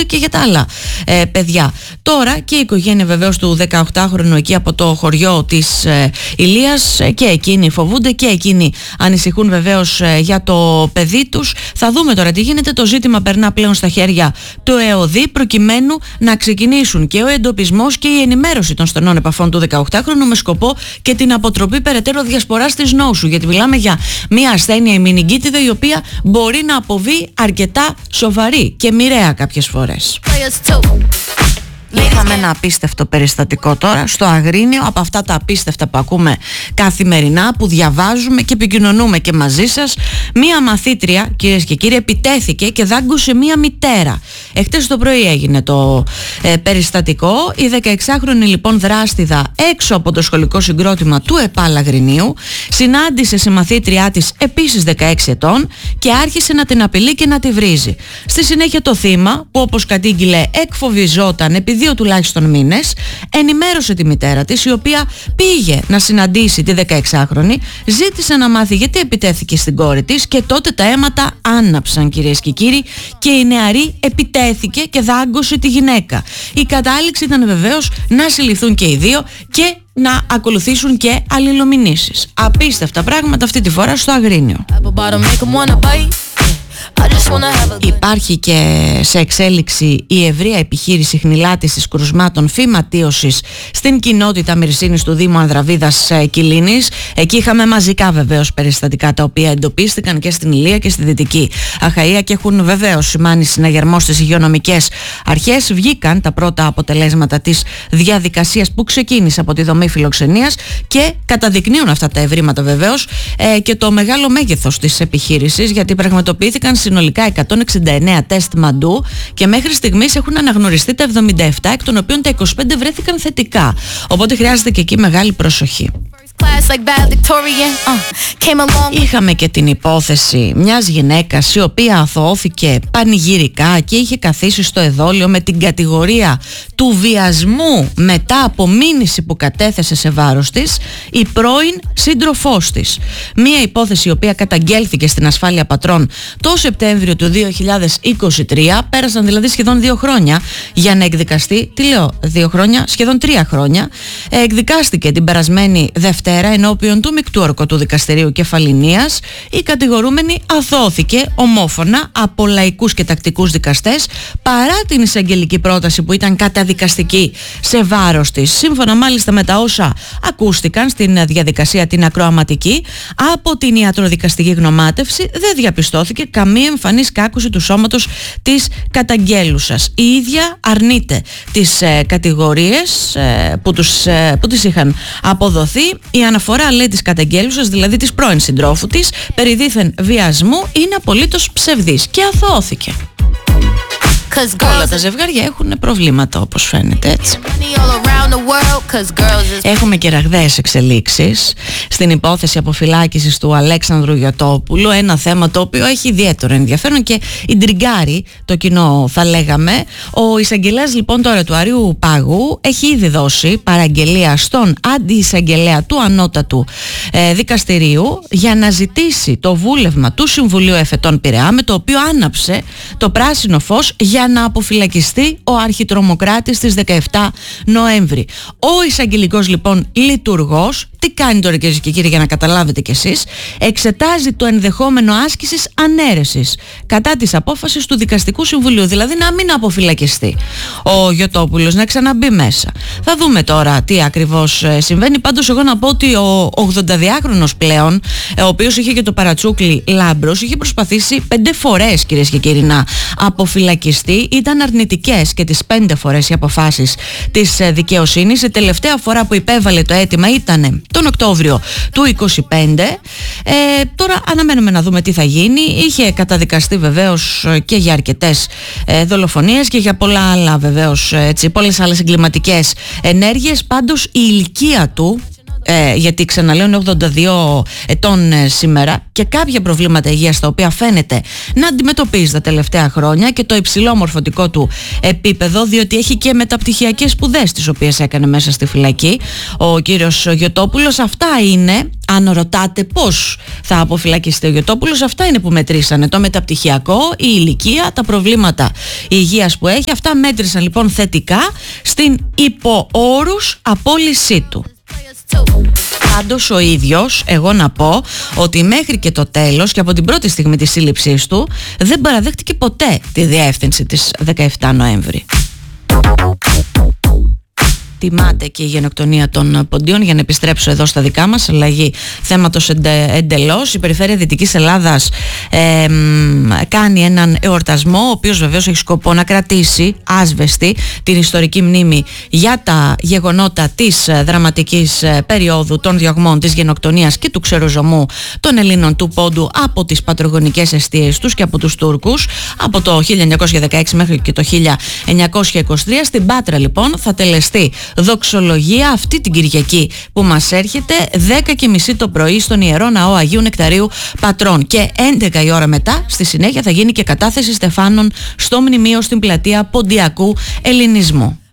και για τα άλλα παιδιά. Τώρα και η οικογένεια βεβαίως του 18χρονου εκεί από το χωριό της Ηλίας και εκείνοι φοβούνται και εκείνοι ανησυχούν βεβαίως για το παιδί τους. Θα δούμε τώρα τι γίνεται. Το ζήτημα περνά πλέον στα χέρια του ΕΟΔΗ προκειμένου να ξεκινήσουν και ο εντοπισμός και η ενημέρωση των στενών επαφών του 18χρονου με σκοπό και την αποτροπή περαιτέρω διασποράς της νόσου, γιατί μιλάμε για μια ασθένεια ημινικίτιδα η οποία μπορεί να αποβεί αρκετά σοβαρή και μοιραία κάποιες φορές. Είχαμε ένα απίστευτο περιστατικό τώρα στο Αγρίνιο, από αυτά τα απίστευτα που ακούμε καθημερινά, που διαβάζουμε και επικοινωνούμε και μαζί σας. Μία μαθήτρια, κυρίες και κύριοι, επιτέθηκε και δάγκωσε μία μητέρα. Εχθές το πρωί έγινε το περιστατικό. Η 16χρονη λοιπόν δράστηδα έξω από το σχολικό συγκρότημα του ΕΠΑΛ Αγρινίου συνάντησε στη μαθήτριά της, επίσης 16 ετών, και άρχισε να την απειλεί και να τη βρίζει. Στη συνέχεια το θύμα, που όπως κατήγγειλε εκφοβιζόταν επί 2 τουλάχιστον μήνες, ενημέρωσε τη μητέρα της, η οποία πήγε να συναντήσει τη 16χρονη, ζήτησε να μάθει γιατί επιτέθηκε στην κόρη της και τότε τα αίματα άναψαν, κυρίες και κύριοι, και η νεαρή επιτέθηκε και δάγκωσε τη γυναίκα. Η κατάληξη ήταν βεβαίως να συλληφθούν και οι δύο και να ακολουθήσουν και αλληλομηνήσεις. Απίστευτα πράγματα αυτή τη φορά στο Αγρίνιο. Υπάρχει και σε εξέλιξη η ευρεία επιχείρηση χνηλάτισης κρουσμάτων φυματίωσης στην κοινότητα Μυρσίνης του Δήμου Ανδραβίδας Κιλίνης. Εκεί είχαμε μαζικά βεβαίως περιστατικά τα οποία εντοπίστηκαν και στην Ηλία και στη Δυτική Αχαΐα και έχουν βεβαίως σημάνει συναγερμό στις υγειονομικές αρχές. Βγήκαν τα πρώτα αποτελέσματα της διαδικασίας που ξεκίνησε από τη δομή φιλοξενίας και καταδεικνύουν αυτά τα ευρήματα βεβαίως και το μεγάλο μέγεθος της επιχείρησης, γιατί πραγματοποιήθηκαν συνολικά 169 τεστ μαντού και μέχρι στιγμής έχουν αναγνωριστεί τα 77, εκ των οποίων τα 25 βρέθηκαν θετικά. Οπότε χρειάζεται και εκεί μεγάλη προσοχή. Είχαμε και την υπόθεση μιας γυναίκας η οποία αθωώθηκε πανηγυρικά και είχε καθίσει στο εδόλιο με την κατηγορία του βιασμού μετά από μήνυση που κατέθεσε σε βάρος της η πρώην σύντροφός της. Μια υπόθεση η οποία καταγγέλθηκε στην Ασφάλεια Πατρών το Σεπτέμβριο του 2023. Πέρασαν δηλαδή σχεδόν 2 χρόνια για να εκδικαστεί. Τι λέω, 2 χρόνια, σχεδόν 3 χρόνια. Εκδικάστηκε την περασμένη Δευτέρα ενώπιον του Μεικτού Ορκωτού Δικαστηρίου Κεφαληνίας. Η κατηγορούμενη αθώθηκε ομόφωνα από λαϊκούς και τακτικούς δικαστές παρά την εισαγγελική πρόταση που ήταν καταδικαστική σε βάρος της. Σύμφωνα μάλιστα με τα όσα ακούστηκαν στην διαδικασία την ακροαματική, από την ιατροδικαστική γνωμάτευση δεν διαπιστώθηκε καμία εμφανής κάκωση του σώματος της καταγγέλουσας. Η ίδια αρνείται τις κατηγορίες που της είχαν αποδοθεί. Η αναφορά, λέει, της καταγγέλουσας, δηλαδή της πρώην συντρόφου της, περί δίθεν βιασμού, είναι απολύτως ψευδής και αθώθηκε. Όλα τα ζευγάρια έχουν προβλήματα, όπως φαίνεται, έτσι. Έχουμε και ραγδαίες εξελίξεις στην υπόθεση αποφυλάκησης του Αλέξανδρου Γιωτόπουλου. Ένα θέμα το οποίο έχει ιδιαίτερο ενδιαφέρον και ιντριγκάρει το κοινό, θα λέγαμε. Ο εισαγγελέας λοιπόν τώρα του Αριού Πάγου έχει ήδη δώσει παραγγελία στον αντιεισαγγελέα του Ανώτατου Δικαστηρίου για να ζητήσει το βούλευμα του Συμβουλίου Εφετών Πειραιά, με το οποίο άναψε το πράσινο φως για να αποφυλακιστεί ο αρχιτρομοκράτης στις 17 Νοέμβρη. Ο εισαγγελικός λοιπόν λειτουργός τι κάνει τώρα, κυρίες και κύριοι, για να καταλάβετε κι εσείς? Εξετάζει το ενδεχόμενο άσκησης ανέρεσης κατά της απόφασης του Δικαστικού Συμβουλίου, δηλαδή να μην αποφυλακιστεί ο Γιωτόπουλος, να ξαναμπεί μέσα. Θα δούμε τώρα τι ακριβώς συμβαίνει. Πάντως εγώ να πω ότι ο 82χρονος πλέον, ο οποίος είχε και το παρατσούκλι Λάμπρος, είχε προσπαθήσει 5 φορές, κυρίες και κύριοι, να αποφυλακιστεί. Ήταν αρνητικές και τις 5 φορές οι αποφάσεις της δικαιοσύνης. Η τελευταία φορά που υπέβαλε το αίτημα ήταν τον Οκτώβριο του 2025. Τώρα αναμένουμε να δούμε τι θα γίνει. Είχε καταδικαστεί βεβαίως και για αρκετές δολοφονίες και για πολλά άλλα, βεβαίως, πολλές άλλες εγκληματικές ενέργειες. Πάντως η ηλικία του γιατί ξαναλέω είναι 82 ετών σήμερα, και κάποια προβλήματα υγείας τα οποία φαίνεται να αντιμετωπίζει τα τελευταία χρόνια, και το υψηλό μορφωτικό του επίπεδο, διότι έχει και μεταπτυχιακές σπουδές τις οποίες έκανε μέσα στη φυλακή ο κύριος Γιωτόπουλος. Αυτά είναι, αν ρωτάτε πώς θα αποφυλακιστεί ο Γιωτόπουλος, αυτά είναι που μετρήσανε: το μεταπτυχιακό, η ηλικία, τα προβλήματα υγείας που έχει. Αυτά μέτρησαν λοιπόν θετικά στην υποόρους απόλυσή του. Πάντως ο ίδιος, εγώ να πω ότι μέχρι και το τέλος και από την πρώτη στιγμή της σύλληψής του δεν παραδέχτηκε ποτέ τη διεύθυνση της 17 Νοέμβρη. Τιμάται και η γενοκτονία των Ποντίων. Για να επιστρέψω εδώ στα δικά μας, αλλαγή θέματος εντελώς. Η περιφέρεια Δυτικής Ελλάδας κάνει έναν εορτασμό, ο οποίος βεβαίως έχει σκοπό να κρατήσει άσβεστη την ιστορική μνήμη για τα γεγονότα της δραματικής περίοδου των διωγμών, της γενοκτονίας και του ξεροζωμού των Ελλήνων του Πόντου από τις πατρογονικές εστίες τους και από τους Τούρκους από το 1916 μέχρι και το 1923. Στην Πάτρα λοιπόν θα τελεστεί δοξολογία αυτή την Κυριακή που μας έρχεται, 10:30 το πρωί στον Ιερό Ναό Αγίου Νεκταρίου Πατρών, και 11 η ώρα μετά στη συνέχεια θα γίνει και κατάθεση στεφάνων στο μνημείο στην πλατεία Ποντιακού Ελληνισμού.